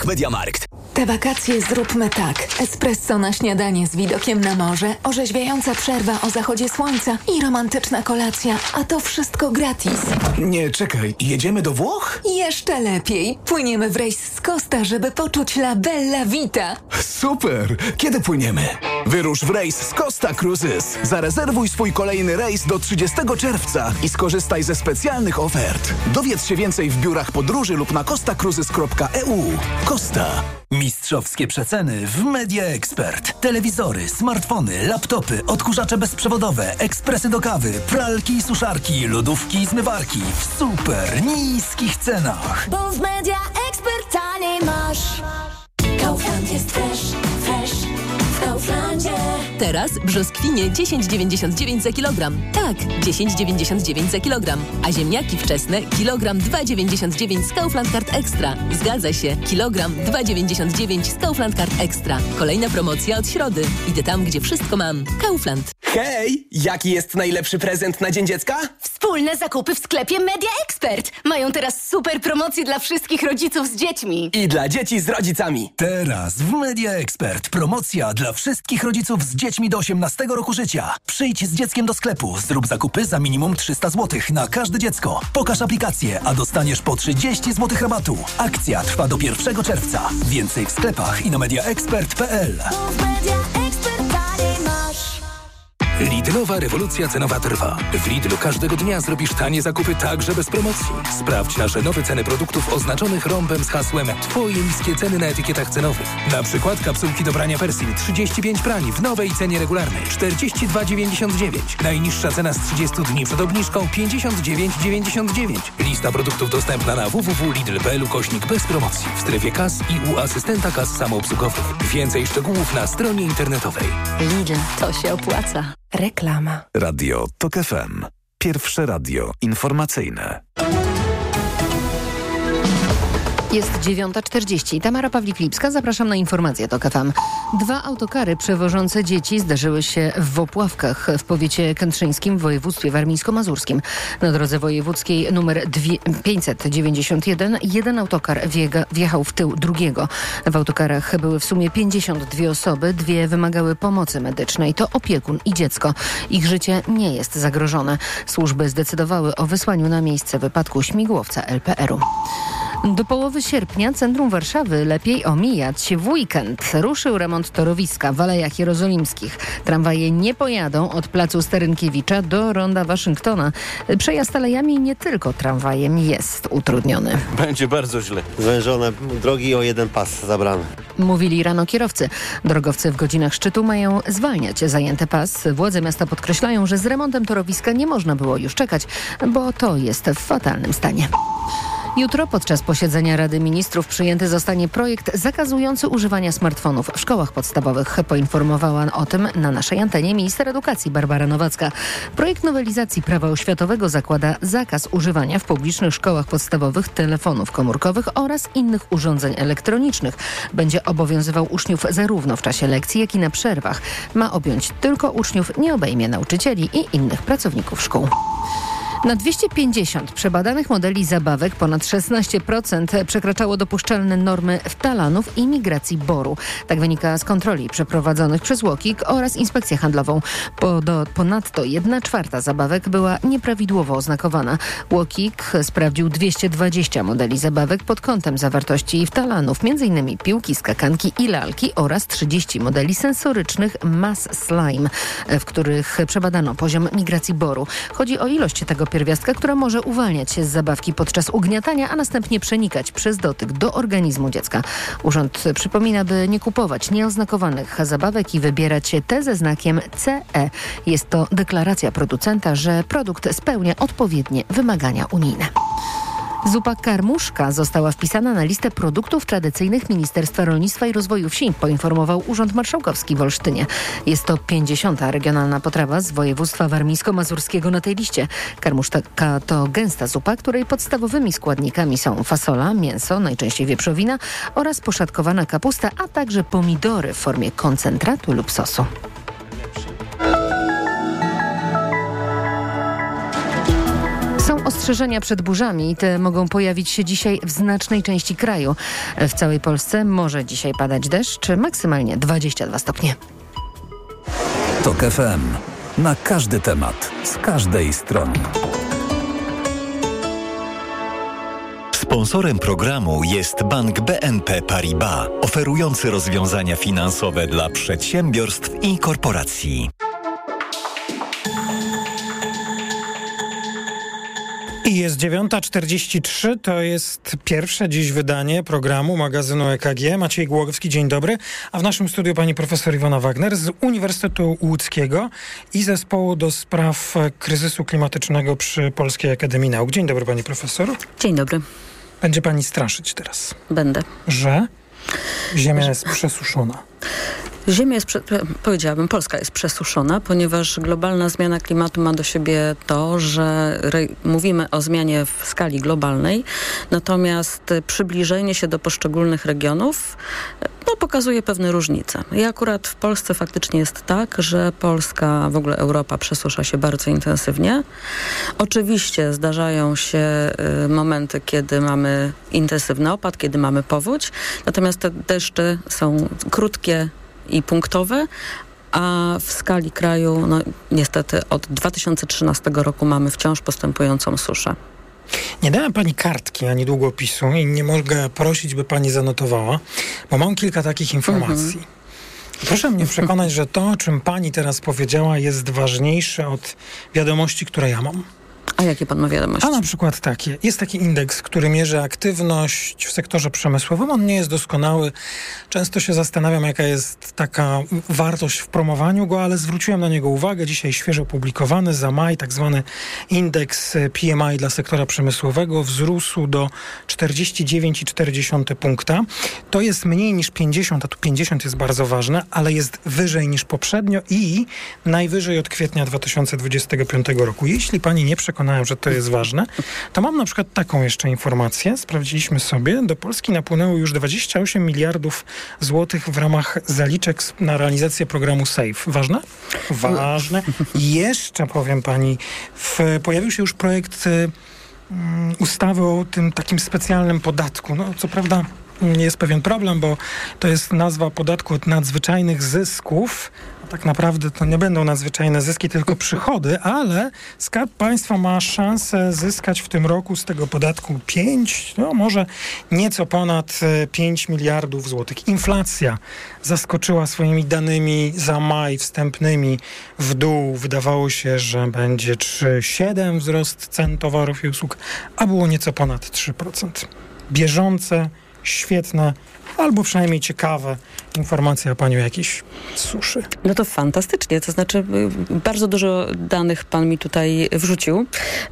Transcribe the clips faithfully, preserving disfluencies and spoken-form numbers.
MediaMarkt. Te wakacje zróbmy tak. Espresso na śniadanie z widokiem na morze, orzeźwiająca przerwa o zachodzie słońca i romantyczna kolacja. A to wszystko gratis. Nie, czekaj. Jedziemy do Włoch? Jeszcze lepiej. Płyniemy w rejs z Costa, żeby poczuć la bella vita. Super! Kiedy płyniemy? Wyrusz w rejs z Costa Cruises. Zarezerwuj swój kolejny rejs do trzydziestego czerwca i skorzystaj ze specjalnych ofert. Dowiedz się więcej w biurach podróży lub na costa cruises kropka e u. Costa. Mistrzowskie przeceny w Media Expert. Telewizory, smartfony, laptopy, odkurzacze bezprzewodowe, ekspresy do kawy, pralki i suszarki, lodówki i zmywarki w super niskich cenach. Bo w Media Expert taniej masz. Kaufland jest fresh, fresh w Kauflandzie. Teraz brzoskwinie dziesięć dziewięćdziesiąt dziewięć za kilogram. Tak, dziesięć dziewięćdziesiąt dziewięć za kilogram. A ziemniaki wczesne kilogram dwa dziewięćdziesiąt dziewięć z Kaufland Card Extra. Zgadza się, kilogram dwa dziewięćdziesiąt dziewięć z Kaufland Card Extra. Kolejna promocja od środy. Idę tam, gdzie wszystko mam. Kaufland. Hej! Jaki jest najlepszy prezent na Dzień Dziecka? Wspólne zakupy w sklepie Media Expert. Mają teraz super promocje dla wszystkich rodziców z dziećmi. I dla dzieci z rodzicami. Teraz w Media Expert promocja dla wszystkich rodziców z dziećmi do osiemnastego roku życia. Przyjdź z dzieckiem do sklepu, zrób zakupy za minimum trzysta złotych na każde dziecko. Pokaż aplikację, a dostaniesz po trzydzieści złotych rabatu. Akcja trwa do pierwszego czerwca. Więcej w sklepach i na mediaexpert kropka p l. Lidlowa rewolucja cenowa trwa. W Lidlu każdego dnia zrobisz tanie zakupy także bez promocji. Sprawdź nasze nowe ceny produktów oznaczonych rąbem z hasłem Twoje niskie ceny na etykietach cenowych. Na przykład kapsułki do prania Persil trzydzieści pięć prań w nowej cenie regularnej czterdzieści dwa dziewięćdziesiąt dziewięć. Najniższa cena z trzydziestu dni przed obniżką pięćdziesiąt dziewięć dziewięćdziesiąt dziewięć. Lista produktów dostępna na w w w kropka lidl kropka p l ukośnik bez promocji w strefie kas i u asystenta kas samoobsługowych. Więcej szczegółów na stronie internetowej. Lidl, to się opłaca. Reklama. Radio Tok F M. Pierwsze radio informacyjne. Jest dziewiąta czterdzieści. Tamara Pawlik-Lipska, zapraszam na informacje Tok F M. Dwa autokary przewożące dzieci zdarzyły się w Opławkach w powiecie kętrzyńskim w województwie warmińsko-mazurskim. Na drodze wojewódzkiej nr pięćset dziewięćdziesiąt jeden jeden autokar wiega, wjechał w tył drugiego. W autokarach były w sumie pięćdziesiąt dwie osoby, dwie wymagały pomocy medycznej. To opiekun i dziecko. Ich życie nie jest zagrożone. Służby zdecydowały o wysłaniu na miejsce wypadku śmigłowca L P R u. Do połowy sierpnia centrum Warszawy lepiej omijać w weekend. Ruszył remont torowiska w Alejach Jerozolimskich. Tramwaje nie pojadą od placu Sterynkiewicza do ronda Waszyngtona. Przejazd alejami nie tylko tramwajem jest utrudniony. Będzie bardzo źle. Zwężone drogi o jeden pas zabrane. Mówili rano kierowcy. Drogowcy w godzinach szczytu mają zwalniać zajęty pas. Władze miasta podkreślają, że z remontem torowiska nie można było już czekać, bo to jest w fatalnym stanie. Jutro podczas posiedzenia Rady Ministrów przyjęty zostanie projekt zakazujący używania smartfonów w szkołach podstawowych. Poinformowała o tym na naszej antenie minister edukacji Barbara Nowacka. Projekt nowelizacji prawa oświatowego zakłada zakaz używania w publicznych szkołach podstawowych telefonów komórkowych oraz innych urządzeń elektronicznych. Będzie obowiązywał uczniów zarówno w czasie lekcji, jak i na przerwach. Ma objąć tylko uczniów, nie obejmie nauczycieli i innych pracowników szkół. Na dwieście pięćdziesiąt przebadanych modeli zabawek ponad szesnaście procent przekraczało dopuszczalne normy ftalanów i migracji boru. Tak wynika z kontroli przeprowadzonych przez UOKiK oraz Inspekcję Handlową. Ponadto jedna czwarta zabawek była nieprawidłowo oznakowana. UOKiK sprawdził dwieście dwadzieścia modeli zabawek pod kątem zawartości ftalanów, m.in. piłki, skakanki i lalki oraz trzydzieści modeli sensorycznych Mass Slime, w których przebadano poziom migracji boru. Chodzi o ilość tego pierwiastka, która może uwalniać się z zabawki podczas ugniatania, a następnie przenikać przez dotyk do organizmu dziecka. Urząd przypomina, by nie kupować nieoznakowanych zabawek i wybierać te ze znakiem C E. Jest to deklaracja producenta, że produkt spełnia odpowiednie wymagania unijne. Zupa karmuszka została wpisana na listę produktów tradycyjnych Ministerstwa Rolnictwa i Rozwoju Wsi, poinformował Urząd Marszałkowski w Olsztynie. Jest to pięćdziesiąta regionalna potrawa z województwa warmińsko-mazurskiego na tej liście. Karmuszka to gęsta zupa, której podstawowymi składnikami są fasola, mięso, najczęściej wieprzowina oraz poszatkowana kapusta, a także pomidory w formie koncentratu lub sosu. Są Ostrzeżenia przed burzami te mogą pojawić się dzisiaj w znacznej części kraju. W całej Polsce może dzisiaj padać deszcz, maksymalnie dwadzieścia dwa stopnie. Tok F M. Na każdy temat, z każdej strony. Sponsorem programu jest Bank B N P Paribas, oferujący rozwiązania finansowe dla przedsiębiorstw i korporacji. I jest dziewiąta czterdzieści trzy, to jest pierwsze dziś wydanie programu magazynu E K G. Maciej Głogowski, dzień dobry. A w naszym studiu pani profesor Iwona Wagner z Uniwersytetu Łódzkiego i Zespołu do Spraw Kryzysu Klimatycznego przy Polskiej Akademii Nauk. Dzień dobry pani profesor. Dzień dobry. Będzie pani straszyć teraz. Będę. Że Ziemia jest przesuszona. Ziemia jest, powiedziałabym, Polska jest przesuszona, ponieważ globalna zmiana klimatu ma do siebie to, że re- mówimy o zmianie w skali globalnej, natomiast przybliżenie się do poszczególnych regionów no, pokazuje pewne różnice. I akurat w Polsce faktycznie jest tak, że Polska, w ogóle Europa przesusza się bardzo intensywnie. Oczywiście zdarzają się y, momenty, kiedy mamy intensywny opad, kiedy mamy powódź, natomiast te deszcze są krótkie i punktowe, a w skali kraju, no niestety od dwa tysiące trzynastego roku mamy wciąż postępującą suszę. Nie dałem pani kartki ani długopisu i nie mogę prosić, by pani zanotowała, bo mam kilka takich informacji. Mhm. Proszę mnie przekonać, że to, o czym pani teraz powiedziała, jest ważniejsze od wiadomości, które ja mam. A jakie pan ma wiadomości? A na przykład takie. Jest taki indeks, który mierzy aktywność w sektorze przemysłowym. On nie jest doskonały. Często się zastanawiam, jaka jest taka wartość w promowaniu go, ale zwróciłem na niego uwagę. Dzisiaj świeżo opublikowany za maj, tak zwany indeks P M I dla sektora przemysłowego wzrósł do czterdzieści dziewięć przecinek cztery punkta. To jest mniej niż pięćdziesiąt, a tu pięćdziesiąt jest bardzo ważne, ale jest wyżej niż poprzednio i najwyżej od kwietnia dwa tysiące dwudziestego piątego roku. Jeśli pani nie przekonałem, że to jest ważne, to mam na przykład taką jeszcze informację. Sprawdziliśmy sobie, do Polski napłynęło już dwadzieścia osiem miliardów złotych w ramach zaliczek na realizację programu SAFE. Ważne? Ważne. Jeszcze powiem pani, w, pojawił się już projekt y, ustawy o tym takim specjalnym podatku. No co prawda jest pewien problem, bo to jest nazwa podatku od nadzwyczajnych zysków. Tak naprawdę to nie będą nadzwyczajne zyski, tylko przychody, ale Skarb Państwa ma szansę zyskać w tym roku z tego podatku pięć, no może nieco ponad pięć miliardów złotych. Inflacja zaskoczyła swoimi danymi za maj wstępnymi w dół. Wydawało się, że będzie trzy przecinek siedem wzrost cen towarów i usług, a było nieco ponad trzy procent. Bieżące, świetne, albo przynajmniej ciekawe informacje o pani o jakiejś suszy. No to fantastycznie, to znaczy bardzo dużo danych pan mi tutaj wrzucił.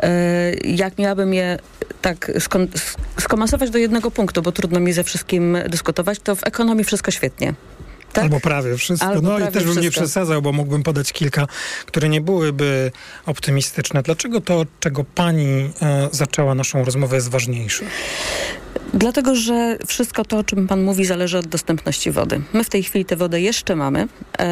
Jak miałabym je tak skon- skomasować do jednego punktu, bo trudno mi ze wszystkim dyskutować, to w ekonomii wszystko świetnie. Tak? Albo prawie wszystko. Albo no prawie i też bym wszystko. nie przesadzał, bo mógłbym podać kilka, które nie byłyby optymistyczne. Dlaczego to, od czego pani e, zaczęła naszą rozmowę, jest ważniejsze? Dlatego, że wszystko to, o czym pan mówi, zależy od dostępności wody. My w tej chwili tę wodę jeszcze mamy.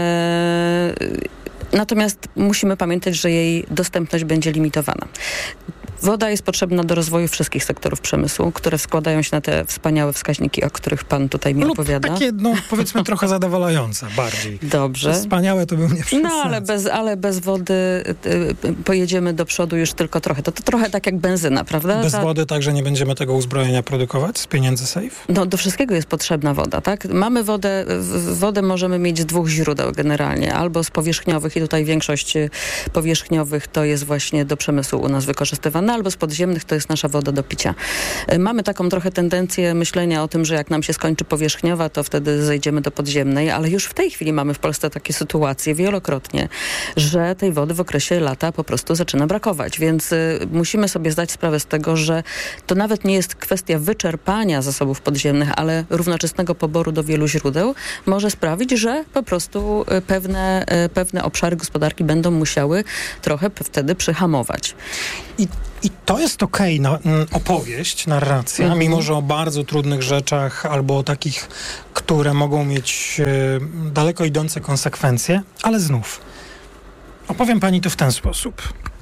E, natomiast musimy pamiętać, że jej dostępność będzie limitowana. Woda jest potrzebna do rozwoju wszystkich sektorów przemysłu, które składają się na te wspaniałe wskaźniki, o których pan tutaj mi Lub opowiada. takie, no powiedzmy, trochę zadowalające bardziej. Dobrze. Wspaniałe to bym nie przesadzał. No, ale bez, ale bez wody y, pojedziemy do przodu już tylko trochę. To, to trochę tak jak benzyna, prawda? Bez Ta... wody także nie będziemy tego uzbrojenia produkować z pieniędzy SAFE? No, do wszystkiego jest potrzebna woda, tak? Mamy wodę, w, wodę możemy mieć z dwóch źródeł generalnie. Albo z powierzchniowych i tutaj większość powierzchniowych to jest właśnie do przemysłu u nas wykorzystywana, albo z podziemnych to jest nasza woda do picia. Mamy taką trochę tendencję myślenia o tym, że jak nam się skończy powierzchniowa, to wtedy zejdziemy do podziemnej, ale już w tej chwili mamy w Polsce takie sytuacje wielokrotnie, że tej wody w okresie lata po prostu zaczyna brakować, więc y, musimy sobie zdać sprawę z tego, że to nawet nie jest kwestia wyczerpania zasobów podziemnych, ale równoczesnego poboru do wielu źródeł może sprawić, że po prostu y, pewne, y, pewne obszary gospodarki będą musiały trochę p- wtedy przyhamować. I I to jest okej, okay, no, opowieść, narracja, mhm. mimo że o bardzo trudnych rzeczach albo o takich, które mogą mieć e, daleko idące konsekwencje, ale znów opowiem pani to w ten sposób.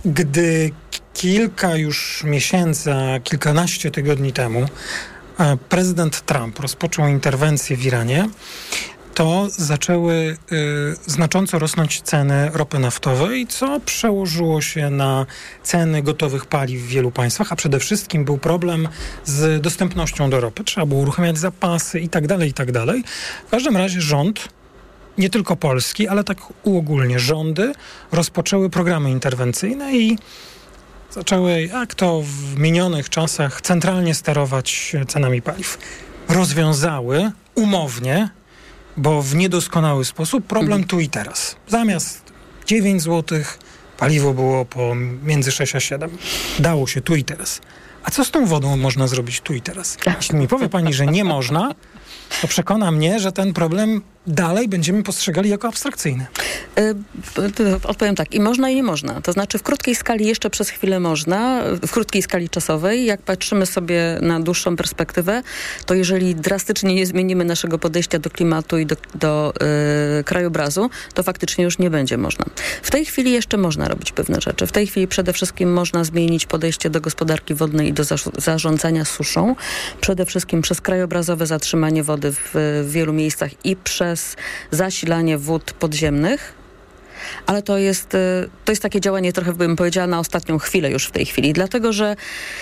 Gdy kilka już miesięcy, a kilkanaście tygodni temu e, prezydent Trump rozpoczął interwencję w Iranie, to zaczęły y, znacząco rosnąć ceny ropy naftowej, co przełożyło się na ceny gotowych paliw w wielu państwach, a przede wszystkim był problem z dostępnością do ropy. Trzeba było uruchamiać zapasy i tak dalej, i tak dalej. W każdym razie rząd, nie tylko Polski, ale tak uogólnie, rządy rozpoczęły programy interwencyjne i zaczęły, jak to w minionych czasach, centralnie sterować cenami paliw. Rozwiązały umownie, bo w niedoskonały sposób, problem tu i teraz. Zamiast dziewięć złotych paliwo było po między sześć a siedem. Dało się tu i teraz. A co z tą wodą można zrobić tu i teraz? Jeśli mi powie pani, że nie można, to przekona mnie, że ten problem dalej będziemy postrzegali jako abstrakcyjny. Yy, odpowiem tak. I można, i nie można. To znaczy w krótkiej skali jeszcze przez chwilę można, w krótkiej skali czasowej. Jak patrzymy sobie na dłuższą perspektywę, to jeżeli drastycznie nie zmienimy naszego podejścia do klimatu i do, do yy, krajobrazu, to faktycznie już nie będzie można. W tej chwili jeszcze można robić pewne rzeczy. W tej chwili przede wszystkim można zmienić podejście do gospodarki wodnej i do za- zarządzania suszą. Przede wszystkim przez krajobrazowe zatrzymanie wody w, w wielu miejscach i przez zasilanie wód podziemnych, ale to jest, to jest takie działanie trochę, bym powiedziała, na ostatnią chwilę już w tej chwili, dlatego że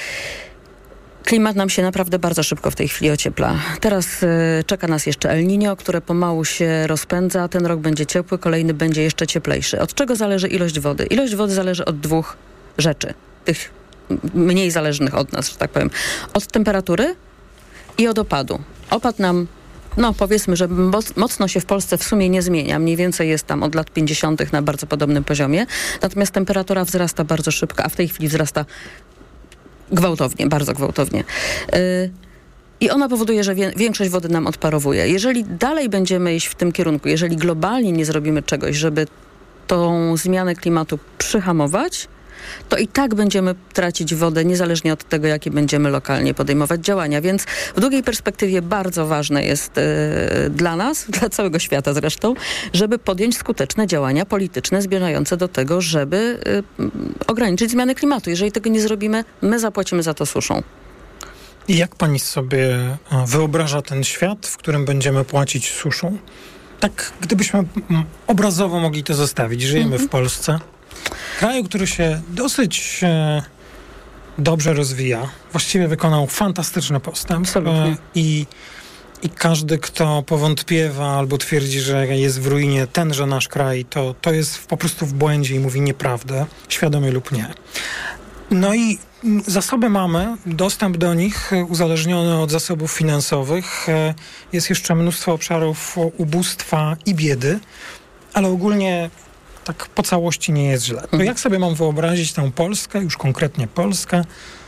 klimat nam się naprawdę bardzo szybko w tej chwili ociepla. Teraz y, czeka nas jeszcze El Niño, które pomału się rozpędza. Ten rok będzie ciepły, kolejny będzie jeszcze cieplejszy. Od czego zależy ilość wody? Ilość wody zależy od dwóch rzeczy, tych mniej zależnych od nas, że tak powiem. Od temperatury i od opadu. Opad nam No powiedzmy, że mocno się w Polsce w sumie nie zmienia. Mniej więcej jest tam od lat pięćdziesiątych na bardzo podobnym poziomie. Natomiast temperatura wzrasta bardzo szybko, a w tej chwili wzrasta gwałtownie, bardzo gwałtownie. Yy, I ona powoduje, że wie, większość wody nam odparowuje. Jeżeli dalej będziemy iść w tym kierunku, jeżeli globalnie nie zrobimy czegoś, żeby tą zmianę klimatu przyhamować, to i tak będziemy tracić wodę, niezależnie od tego, jakie będziemy lokalnie podejmować działania. Więc w długiej perspektywie bardzo ważne jest yy, dla nas, dla całego świata zresztą, żeby podjąć skuteczne działania polityczne zmierzające do tego, żeby yy, ograniczyć zmianę klimatu. Jeżeli tego nie zrobimy, my zapłacimy za to suszą. I jak pani sobie wyobraża ten świat, w którym będziemy płacić suszą? Tak, gdybyśmy obrazowo mogli to zostawić. Żyjemy mm-hmm. w Polsce. Kraju, który się dosyć e, dobrze rozwija. Właściwie wykonał fantastyczny postęp. E, i, I każdy, kto powątpiewa albo twierdzi, że jest w ruinie tenże nasz kraj, to, to jest po prostu w błędzie i mówi nieprawdę, świadomie lub nie. No i zasoby mamy, dostęp do nich uzależniony od zasobów finansowych. E, jest jeszcze mnóstwo obszarów ubóstwa i biedy, ale ogólnie tak po całości nie jest źle. To jak sobie mam wyobrazić tę Polskę, już konkretnie Polskę,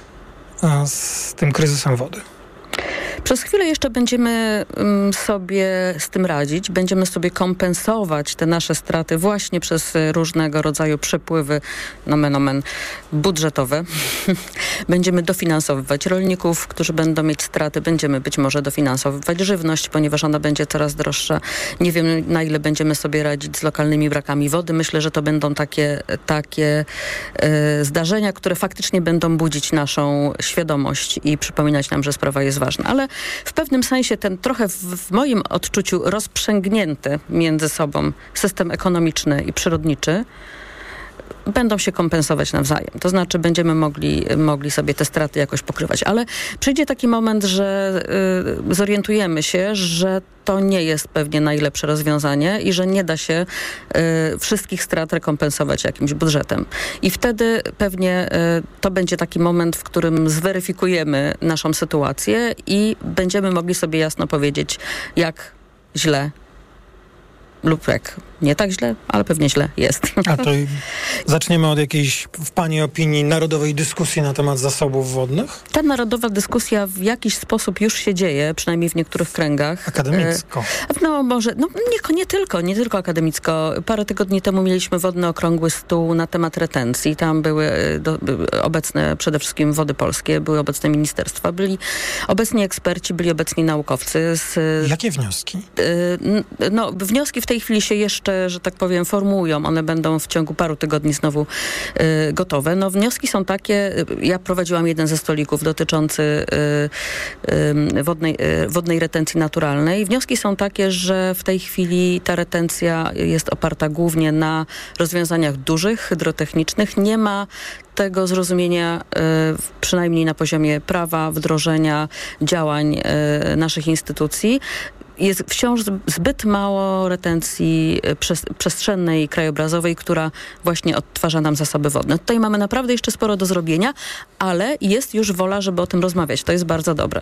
z tym kryzysem wody? Przez chwilę jeszcze będziemy um, sobie z tym radzić, będziemy sobie kompensować te nasze straty właśnie przez różnego rodzaju przepływy, nomen omen, budżetowe. Będziemy dofinansowywać rolników, którzy będą mieć straty, będziemy być może dofinansowywać żywność, ponieważ ona będzie coraz droższa. Nie wiem, na ile będziemy sobie radzić z lokalnymi brakami wody. Myślę, że to będą takie, takie e, zdarzenia, które faktycznie będą budzić naszą świadomość i przypominać nam, że sprawa jest ważna. Ale w pewnym sensie ten trochę w, w moim odczuciu rozprzęgnięty między sobą system ekonomiczny i przyrodniczy będą się kompensować nawzajem. To znaczy będziemy mogli, mogli sobie te straty jakoś pokrywać. Ale przyjdzie taki moment, że y, zorientujemy się, że to nie jest pewnie najlepsze rozwiązanie i że nie da się y, wszystkich strat rekompensować jakimś budżetem. I wtedy pewnie y, to będzie taki moment, w którym zweryfikujemy naszą sytuację i będziemy mogli sobie jasno powiedzieć, jak źle lub jak nie tak źle, ale pewnie źle jest. A to zaczniemy od jakiejś, w pani opinii, narodowej dyskusji na temat zasobów wodnych? Ta narodowa dyskusja w jakiś sposób już się dzieje, przynajmniej w niektórych kręgach. Akademicko. No może, no nie, nie tylko, nie tylko akademicko. Parę tygodni temu mieliśmy wodny okrągły stół na temat retencji. Tam były do, obecne przede wszystkim Wody Polskie, były obecne ministerstwa, byli obecni eksperci, byli obecni naukowcy. Z, Jakie wnioski? No wnioski w tej chwili się jeszcze się, że tak powiem, formują. One będą w ciągu paru tygodni znowu y, gotowe. No wnioski są takie, ja prowadziłam jeden ze stolików dotyczący y, y, wodnej, y, wodnej retencji naturalnej. Wnioski są takie, że w tej chwili ta retencja jest oparta głównie na rozwiązaniach dużych, hydrotechnicznych. Nie ma tego zrozumienia, y, przynajmniej na poziomie prawa, wdrożenia działań y, naszych instytucji. Jest wciąż zbyt mało retencji przez, przestrzennej i krajobrazowej, która właśnie odtwarza nam zasoby wodne. Tutaj mamy naprawdę jeszcze sporo do zrobienia, ale jest już wola, żeby o tym rozmawiać. To jest bardzo dobre.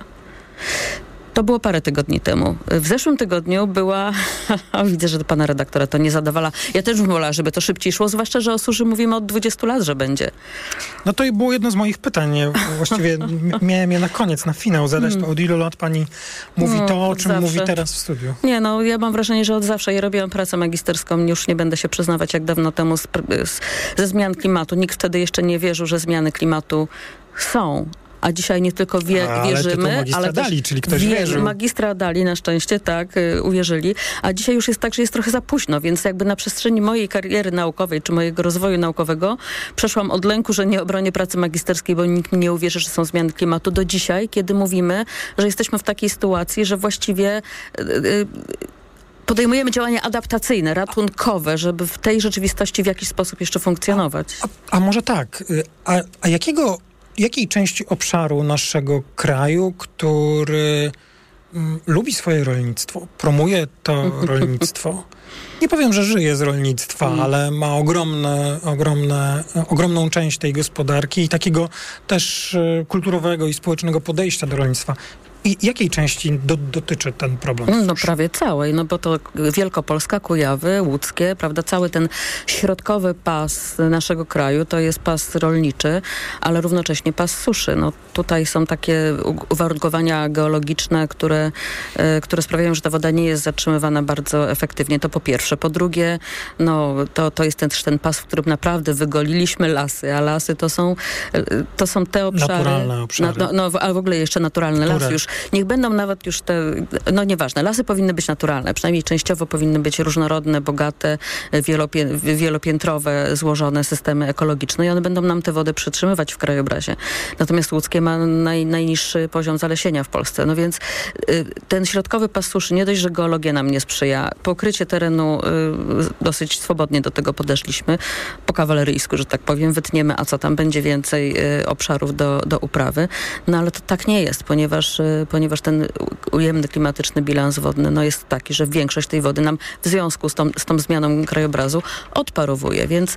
To było parę tygodni temu. W zeszłym tygodniu była... Widzę, że do pana redaktora to nie zadawala. Ja też bym wolała, żeby to szybciej szło, zwłaszcza, że o suszy mówimy od dwudziestu lat, że będzie. No to było jedno z moich pytań. Właściwie miałem je na koniec, na finał zadać. To od ilu lat pani mówi no, to, o czym zawsze. mówi teraz w studiu? Nie, no ja mam wrażenie, że od zawsze. Ja robiłam pracę magisterską, już nie będę się przyznawać, jak dawno temu z, z, ze zmian klimatu. Nikt wtedy jeszcze nie wierzył, że zmiany klimatu są. A dzisiaj nie tylko wie, ale wierzymy, magistra ale dali, też czyli ktoś wie, wierzył. Magistra dali, na szczęście, tak, y, uwierzyli. A dzisiaj już jest tak, że jest trochę za późno, więc jakby na przestrzeni mojej kariery naukowej, czy mojego rozwoju naukowego przeszłam od lęku, że nie obronię pracy magisterskiej, bo nikt mi nie uwierzy, że są zmiany klimatu, do dzisiaj, kiedy mówimy, że jesteśmy w takiej sytuacji, że właściwie... Y, y, podejmujemy działania adaptacyjne, ratunkowe, żeby w tej rzeczywistości w jakiś sposób jeszcze funkcjonować. A, a, a może tak, a, a jakiego, jakiej części obszaru naszego kraju, który mm, lubi swoje rolnictwo, promuje to rolnictwo, nie powiem, że żyje z rolnictwa, mm. ale ma ogromne, ogromne, ogromną część tej gospodarki i takiego też y, kulturowego i społecznego podejścia do rolnictwa. I jakiej części do, dotyczy ten problem? No prawie całej, no bo to Wielkopolska, Kujawy, Łódzkie, prawda, cały ten środkowy pas naszego kraju to jest pas rolniczy, ale równocześnie pas suszy. No tutaj są takie uwarunkowania geologiczne, które, y, które sprawiają, że ta woda nie jest zatrzymywana bardzo efektywnie. To po pierwsze. Po drugie, no to, to jest ten, też ten pas, w którym naprawdę wygoliliśmy lasy, a lasy to są, y, to są te obszary... Naturalne obszary. Na, no, no, a w ogóle jeszcze naturalny Które? las już. Niech będą nawet już te, no nieważne, lasy powinny być naturalne, przynajmniej częściowo powinny być różnorodne, bogate, wielopię, wielopiętrowe, złożone systemy ekologiczne i one będą nam tę wodę przytrzymywać w krajobrazie. Natomiast Łódzkie ma naj, najniższy poziom zalesienia w Polsce. No więc y, ten środkowy pas suszy, nie dość, że geologia nam nie sprzyja, pokrycie terenu y, dosyć swobodnie do tego podeszliśmy, po kawaleryjsku, że tak powiem, wytniemy, a co tam będzie więcej y, obszarów do, do uprawy. No ale to tak nie jest, ponieważ y, ponieważ ten ujemny klimatyczny bilans wodny no jest taki, że większość tej wody nam w związku z tą, z tą zmianą krajobrazu odparowuje. Więc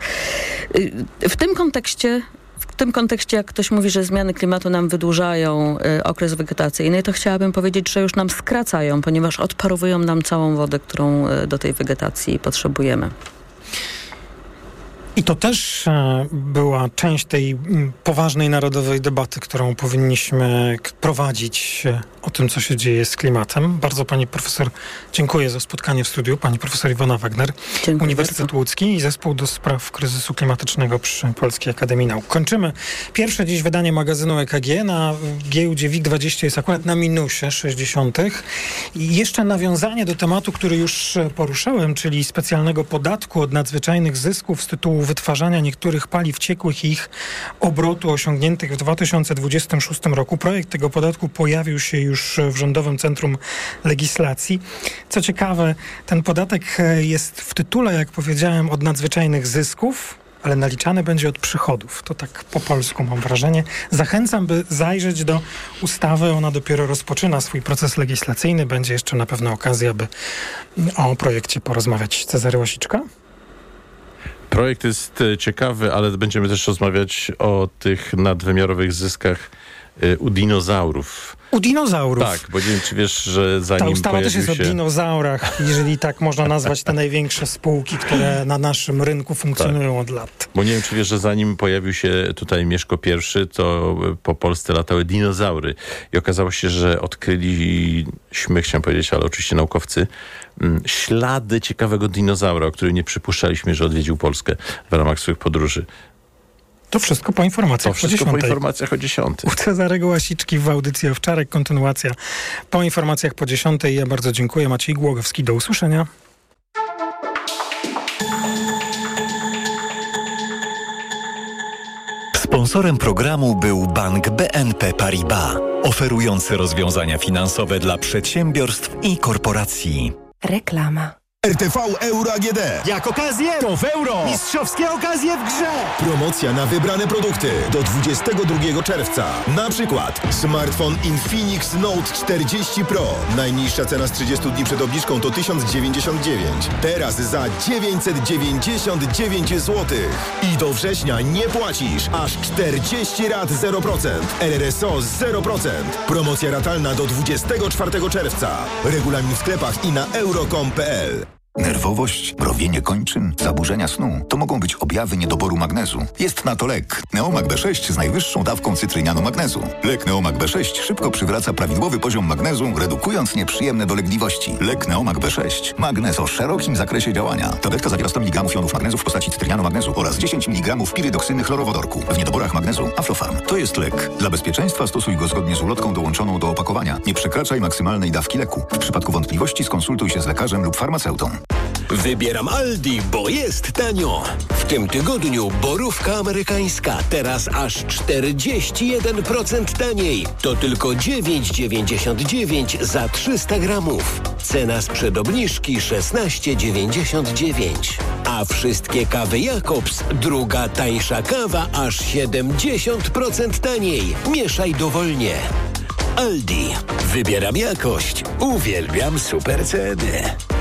y, w tym kontekście W tym kontekście, jak ktoś mówi, że zmiany klimatu nam wydłużają y, okres wegetacyjny, to chciałabym powiedzieć, że już nam skracają, ponieważ odparowują nam całą wodę, którą y, do tej wegetacji potrzebujemy. I to też e, była część tej m, poważnej narodowej debaty, którą powinniśmy k- prowadzić e, o tym, co się dzieje z klimatem. Bardzo pani profesor dziękuję za spotkanie w studiu. Pani profesor Iwona Wagner, dziękuję Uniwersytet bardzo. Łódzki i Zespół do Spraw Kryzysu Klimatycznego przy Polskiej Akademii Nauk. Kończymy pierwsze dziś wydanie magazynu E K G. Na giełdzie WIG dwadzieścia jest akurat na minusie sześćdziesiątych. I jeszcze nawiązanie do tematu, który już poruszyłem, czyli specjalnego podatku od nadzwyczajnych zysków z tytułu wytwarzania niektórych paliw ciekłych i ich obrotu osiągniętych w dwa tysiące dwudziestym szóstym roku. Projekt tego podatku pojawił się już w Rządowym Centrum Legislacji. Co ciekawe, ten podatek jest w tytule, jak powiedziałem, od nadzwyczajnych zysków, ale naliczany będzie od przychodów. To tak po polsku mam wrażenie. Zachęcam, by zajrzeć do ustawy. Ona dopiero rozpoczyna swój proces legislacyjny. Będzie jeszcze na pewno okazja, by o projekcie porozmawiać. Cezary Łasiczka? Projekt jest ciekawy, ale będziemy też rozmawiać o tych nadwymiarowych zyskach u dinozaurów. U dinozaurów. Tak, bo nie wiem, czy wiesz, że zanim Ta ustawa też jest się... o dinozaurach, jeżeli tak można nazwać te największe spółki, które na naszym rynku funkcjonują tak. od lat. Bo nie wiem, czy wiesz, że zanim pojawił się tutaj Mieszko I, to po Polsce latały dinozaury. I okazało się, że odkryliśmy, chciałem powiedzieć, ale oczywiście naukowcy, ślady ciekawego dinozaura, o którym nie przypuszczaliśmy, że odwiedził Polskę w ramach swoich podróży. To wszystko po informacjach to wszystko o dziesiątej. po informacjach o dziesiątej. U Cezarego Łasiczki w audycji Owczarek. Kontynuacja po informacjach po dziesiątej. Ja bardzo dziękuję. Maciej Głogowski. Do usłyszenia. Sponsorem programu był Bank B N P Paribas, oferujący rozwiązania finansowe dla przedsiębiorstw i korporacji. Reklama. R T V Euro A G D. Jak okazję, to w euro. Mistrzowskie okazje w grze. Promocja na wybrane produkty do dwudziestego drugiego czerwca. Na przykład smartfon Infinix Note czterdzieści Pro. Najniższa cena z trzydziestu dni przed obniżką to tysiąc dziewięćdziesiąt dziewięć. Teraz za dziewięćset dziewięćdziesiąt dziewięć złotych. I do września nie płacisz. Aż czterdzieści rat zero procent. R R S O zero procent. Promocja ratalna do dwudziestego czwartego czerwca. Regulamin w sklepach i na euro kropka com kropka p l. Nerwowość, mrowienie kończyn, zaburzenia snu to mogą być objawy niedoboru magnezu. Jest na to lek. Neomag B sześć z najwyższą dawką cytrynianu magnezu. Lek Neomag B sześć szybko przywraca prawidłowy poziom magnezu, redukując nieprzyjemne dolegliwości. Lek Neomag B sześć. Magnez o szerokim zakresie działania. Tabletka zawiera sto miligramów jonów magnezu w postaci cytrynianu magnezu oraz dziesięć miligramów pirydoksyny chlorowodorku. W niedoborach magnezu Aflofarm. To jest lek. Dla bezpieczeństwa stosuj go zgodnie z ulotką dołączoną do opakowania. Nie przekraczaj maksymalnej dawki leku. W przypadku wątpliwości skonsultuj się z lekarzem lub farmaceutą. Wybieram Aldi, bo jest tanio. W tym tygodniu borówka amerykańska teraz aż czterdzieści jeden procent taniej. To tylko dziewięć dziewięćdziesiąt dziewięć za trzysta gramów. Cena sprzed obniżki szesnaście dziewięćdziesiąt dziewięć. A wszystkie kawy Jakobs, druga tańsza kawa aż siedemdziesiąt procent taniej. Mieszaj dowolnie. Aldi. Wybieram jakość. Uwielbiam super ceny.